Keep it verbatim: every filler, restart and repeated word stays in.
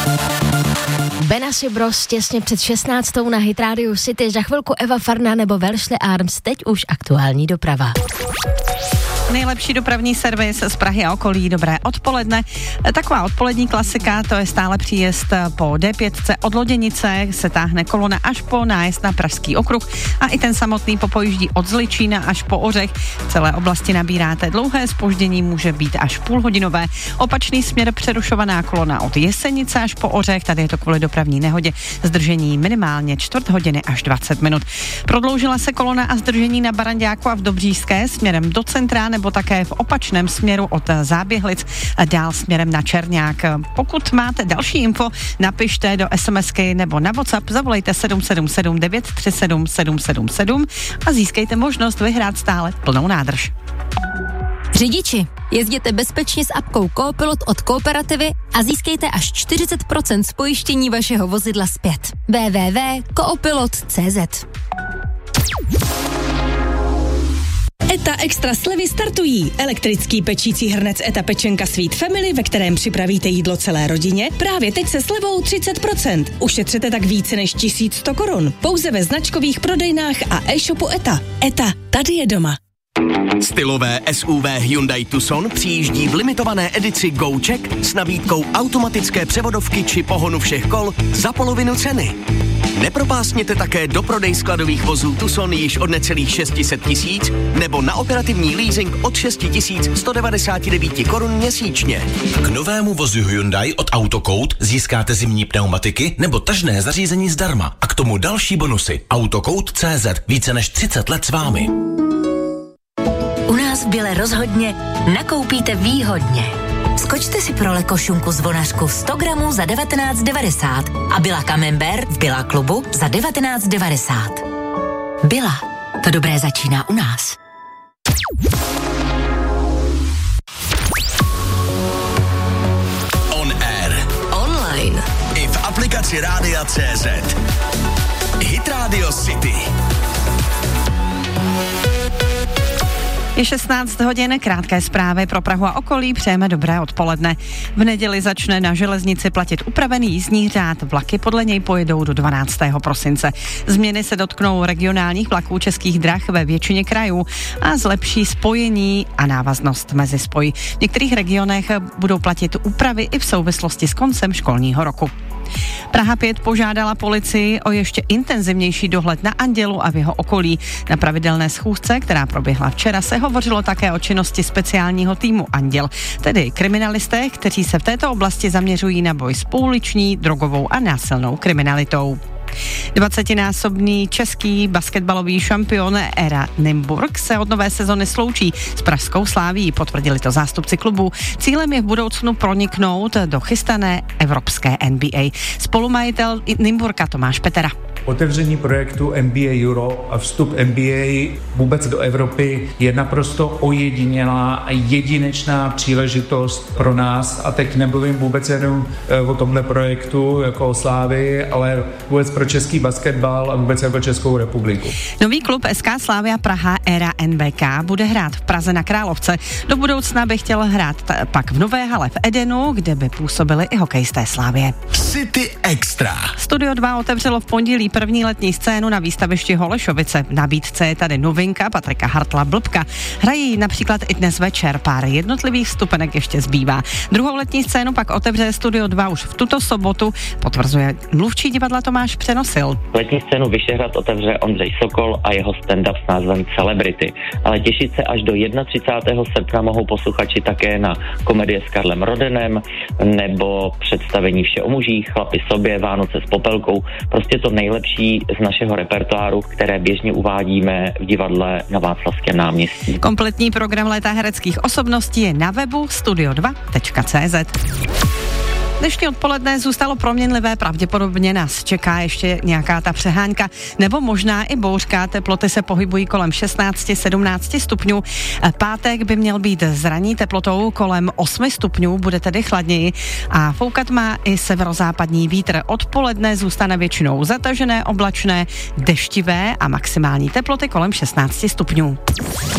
Benassi Bros těsně před šestnáctou na Hit Radio City, za chvilku Eva Farna nebo Wellesley Arms, teď už aktuální doprava. Nejlepší dopravní servis z Prahy a okolí, dobré odpoledne. Taková odpolední klasika, to je stále příjezd po D pět od Loděnice, se táhne kolona až po nájezd na Pražský okruh a i ten samotný popojíždí od Zličína až po Ořech. V celé oblasti nabíráte dlouhé zpoždění, může být až půlhodinové. Opačný směr přerušovaná kolona od Jesenice až po Ořech, tady je to kvůli dopravní nehodě, zdržení minimálně čtvrt hodiny až dvacet minut. Prodloužila se kolona a zdržení na Baranďáku a v Dobříšské směrem do centra nebo také v opačném směru od Záběhlic dál směrem na Černák. Pokud máte další info, napište do SMSky nebo na WhatsApp, zavolejte sedm sedm sedm devět tři sedm sedm sedm sedm a získejte možnost vyhrát stále plnou nádrž. Řidiči, jezděte bezpečně s apkou Coopilot od Kooperativy a získejte až čtyřicet procent z pojištění vašeho vozidla zpět. w w w tečka coopilot tečka c z. ETA Extra slevy startují. Elektrický pečící hrnec ETA Pečenka Sweet Family, ve kterém připravíte jídlo celé rodině, právě teď se slevou třicet procent. Ušetřete tak více než tisíc sto korun. Pouze ve značkových prodejnách a e-shopu ETA. ETA, tady je doma. Stylové S U V Hyundai Tucson přijíždí v limitované edici GoCheck s nabídkou automatické převodovky či pohonu všech kol za polovinu ceny. Nepropásněte také do prodej skladových vozů Tucson již od necelých šest set tisíc nebo na operativní leasing od šest tisíc sto devadesát devět korun měsíčně. K novému vozu Hyundai od Autocode získáte zimní pneumatiky nebo tažné zařízení zdarma a k tomu další bonusy. Autocode tečka cé zet, více než třicet let s vámi. U nás v Bile rozhodně nakoupíte výhodně. Skočte si pro lekošunku zvonařku sto gramů za devatenáct devadesát a Billa Camembert v Billa klubu za devatenáct devadesát. Billa, to dobré začíná u nás. On air. Online. I v aplikaci Rádia tečka cé zet. Hit Radio City. Je šestnáct hodin, krátké zprávy pro Prahu a okolí, přejeme dobré odpoledne. V neděli začne na železnici platit upravený jízdní řád, vlaky podle něj pojedou do dvanáctého prosince. Změny se dotknou regionálních vlaků Českých drah ve většině krajů a zlepší spojení a návaznost mezi spoji. V některých regionech budou platit úpravy i v souvislosti s koncem školního roku. Praha pět požádala policii o ještě intenzivnější dohled na Andělu a v jeho okolí. Na pravidelné schůzce, která proběhla včera, se hovořilo také o činnosti speciálního týmu Anděl, tedy kriminalisté, kteří se v této oblasti zaměřují na boj s pouliční, drogovou a násilnou kriminalitou. dvacetinásobný český basketbalový šampion Era Nymburk se od nové sezony sloučí s pražskou Slavií, potvrdili to zástupci klubu. Cílem je v budoucnu proniknout do chystané evropské N B A. Spolumajitel Nymburka Tomáš Petera. Otevření projektu N B A Euro a vstup N B A vůbec do Evropy je naprosto ojedinělá a jedinečná příležitost pro nás. A teď nemluvím vůbec jenom o tomhle projektu jako o Slávii, ale vůbec pro český basketbal a vůbec jako Českou republiku. Nový klub S K Slavia Praha Era N B K bude hrát v Praze na Královce. Do budoucna by chtěl hrát t- pak v nové hale v Edenu, kde by působili i hokejisté Slavie. City Extra. Studio dva otevřelo v pondělí první letní scénu na výstavišti Holešovice. V nabídce je tady novinka Patrika Hartla Blbka. Hrají například i dnes večer, pár jednotlivých vstupenek ještě zbývá. Druhou letní scénu pak otevře Studio dva už v tuto sobotu, potvrzuje mluvčí divadla Tomáš Přenosil. Letní scénu Vyšehrad otevře Ondřej Sokol a jeho stand-up s názvem Celebrity. Ale těšit se až do třicátého prvního srpna mohou posluchači také na komedie s Karlem Rodenem nebo představení Vše o mužích, Chlapi sobě, Vánoce s popelkou. Prostě to nejlepší z našeho repertoáru, které běžně uvádíme v divadle na Václavském náměstí. Kompletní program léta hereckých osobností je na webu studio dva tečka cé zet. Dnešní odpoledne zůstalo proměnlivé, pravděpodobně nás čeká ještě nějaká ta přehánka, nebo možná i bouřka, teploty se pohybují kolem šestnáct sedmnáct stupňů. Pátek by měl být s ranní teplotou kolem osm stupňů, bude tedy chladněji a foukat má i severozápadní vítr. Odpoledne zůstane většinou zatažené, oblačné, deštivé a maximální teploty kolem šestnáct stupňů.